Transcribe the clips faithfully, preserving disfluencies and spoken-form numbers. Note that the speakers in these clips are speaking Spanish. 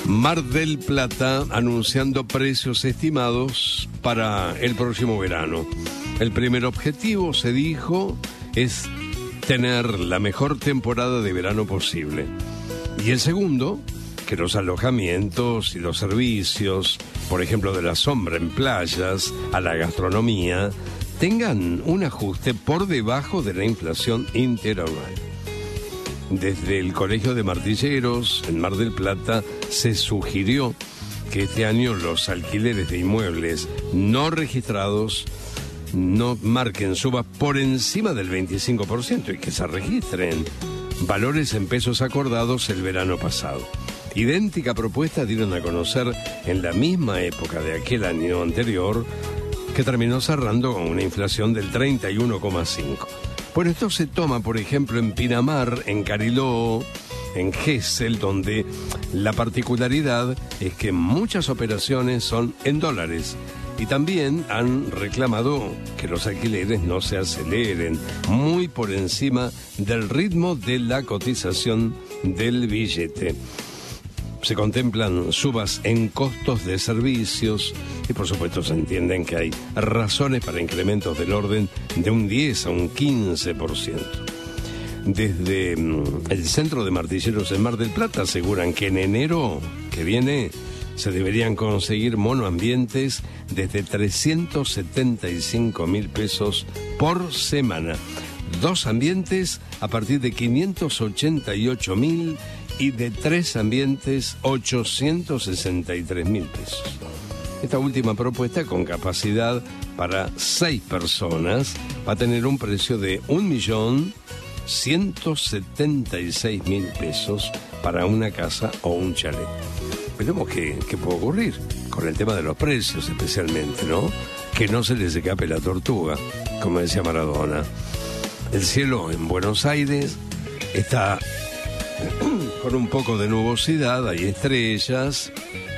Mar del Plata anunciando precios estimados para el próximo verano. El primer objetivo, se dijo, es tener la mejor temporada de verano posible. Y el segundo, que los alojamientos y los servicios, por ejemplo de la sombra en playas, a la gastronomía, tengan un ajuste por debajo de la inflación interanual. Desde el Colegio de Martilleros, en Mar del Plata, se sugirió que este año los alquileres de inmuebles no registrados no marquen subas por encima del veinticinco por ciento y que se registren valores en pesos acordados el verano pasado. Idéntica propuesta dieron a conocer en la misma época de aquel año anterior, que terminó cerrando con una inflación del treinta y uno coma cinco. Bueno, esto se toma, por ejemplo, en Pinamar, en Cariló, en Gesell, donde la particularidad es que muchas operaciones son en dólares. Y también han reclamado que los alquileres no se aceleren muy por encima del ritmo de la cotización del billete. Se contemplan subas en costos de servicios y por supuesto se entienden que hay razones para incrementos del orden de un diez a un quince por ciento. Desde el Centro de Martilleros en Mar del Plata aseguran que en enero que viene se deberían conseguir monoambientes desde trescientos setenta y cinco mil pesos por semana. Dos ambientes a partir de quinientos ochenta y ocho mil y de tres ambientes ochocientos sesenta y tres mil pesos. Esta última propuesta, con capacidad para seis personas, va a tener un precio de un millón ciento setenta y seis mil pesos para una casa o un chalet. Veremos qué, qué puede ocurrir con el tema de los precios especialmente, ¿no? Que no se les escape la tortuga, como decía Maradona. El cielo en Buenos Aires está con un poco de nubosidad, hay estrellas,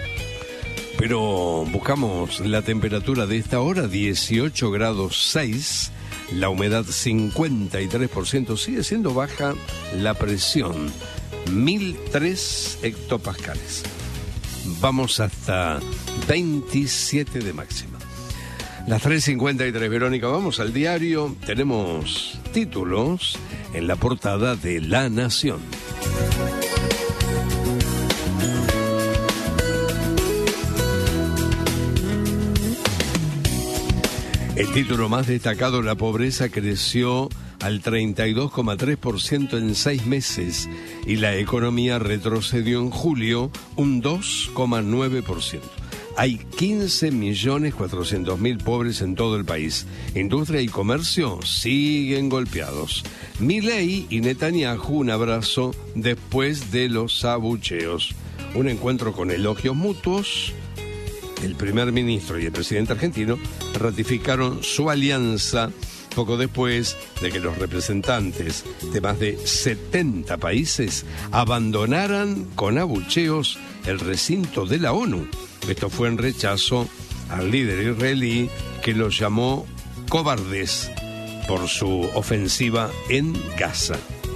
pero buscamos la temperatura de esta hora, dieciocho grados seis, la humedad cincuenta y tres por ciento, sigue siendo baja la presión, mil tres hectopascales. Vamos hasta veintisiete de máxima. Las tres cincuenta y tres, Verónica, vamos al diario. Tenemos títulos en la portada de La Nación. El título más destacado, la pobreza creció al treinta y dos coma tres por ciento en seis meses y la economía retrocedió en julio un dos coma nueve por ciento. Hay quince millones cuatrocientos mil pobres en todo el país. Industria y comercio siguen golpeados. Milei y Netanyahu un abrazo después de los abucheos. Un encuentro con elogios mutuos. El primer ministro y el presidente argentino ratificaron su alianza poco después de que los representantes de más de setenta países abandonaran con abucheos el recinto de la ONU. Esto fue en rechazo al líder israelí que los llamó cobardes por su ofensiva en Gaza.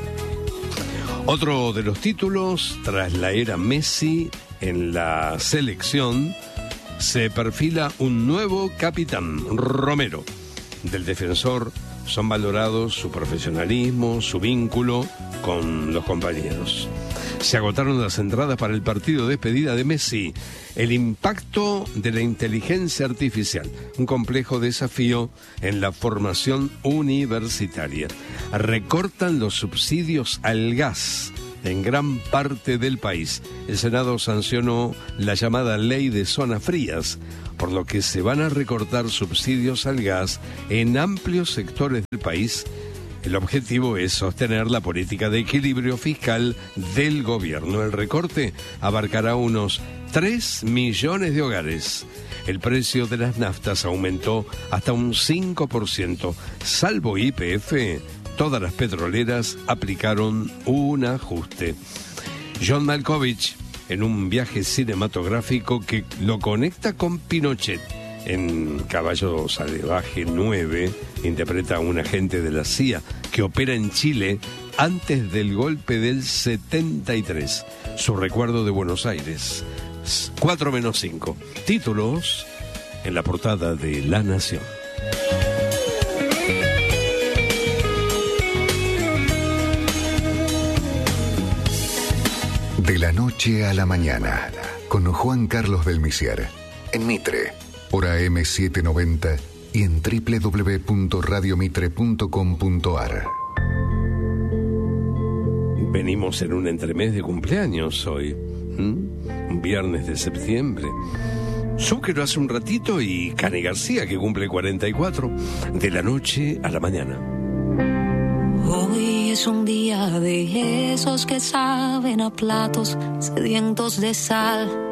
Otro de los títulos, tras la era Messi en la selección, se perfila un nuevo capitán, Romero. Del defensor son valorados su profesionalismo, su vínculo con los compañeros. Se agotaron las entradas para el partido de despedida de Messi. El impacto de la inteligencia artificial, un complejo desafío en la formación universitaria. Recortan los subsidios al gas en gran parte del país. El Senado sancionó la llamada ley de zonas frías, por lo que se van a recortar subsidios al gas en amplios sectores del país. El objetivo es sostener la política de equilibrio fiscal del gobierno. El recorte abarcará unos tres millones de hogares. El precio de las naftas aumentó hasta un cinco por ciento. Salvo Y P F, todas las petroleras aplicaron un ajuste. John Malkovich, en un viaje cinematográfico que lo conecta con Pinochet en Caballo Salvaje nueve, interpreta a un agente de la C I A que opera en Chile antes del golpe del setenta y tres. Su recuerdo de Buenos Aires. cuatro menos cinco. Títulos en la portada de La Nación. De la noche a la mañana, con Juan Carlos Belmisier, en Mitre, hora eme setecientos noventa y en doble u doble u doble u punto radio mitre punto com punto a r. Venimos en un entremés de cumpleaños hoy, ¿Mm? un viernes de septiembre. Zúquero hace un ratito y Cani García, que cumple cuarenta y cuatro, de la noche a la mañana. Hoy es un día de esos que saben a platos sedientos de sal.